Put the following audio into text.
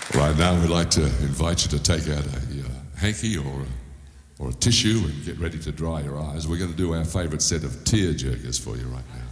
Right now, we'd like to invite you to take out a hanky or a tissue and get ready to dry your eyes. We're going to do our favourite set of tear jerkers for you right now.